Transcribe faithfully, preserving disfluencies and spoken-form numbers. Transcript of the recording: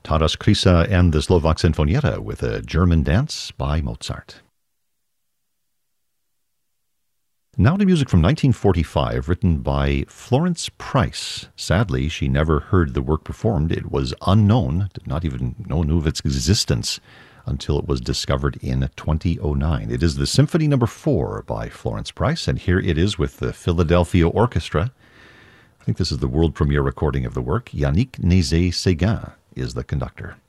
Taras Krysa and the Slovak Sinfonietta with a German dance by Mozart. Now to music from nineteen forty-five, written by Florence Price. Sadly, she never heard the work performed. It was unknown, did not even know knew of its existence until it was discovered in twenty oh nine. It is the Symphony Number Four by Florence Price, and here it is with the Philadelphia Orchestra. I think this is the world premiere recording of the work. Yannick Nézet-Séguin is the conductor.